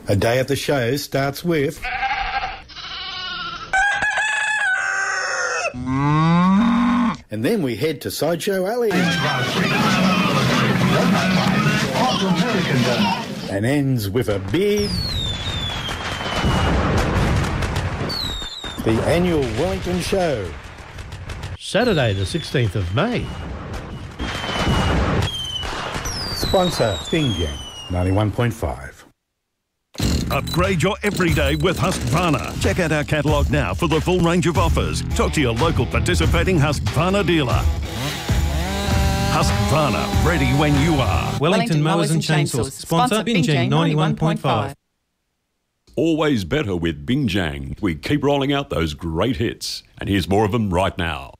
A day at the show starts with... And then we head to Sideshow Alley. And ends with a big... The annual Wellington Show. Saturday the 16th of May. Sponsor, Bingjang, 91.5. Upgrade your everyday with Husqvarna. Check out our catalogue now for the full range of offers. Talk to your local participating Husqvarna dealer. Husqvarna, ready when you are. Wellington Mowers and Chainsaws. Sponsor Bingjang 91.5. Always better with Bingjang. We keep rolling out those great hits. And here's more of them right now.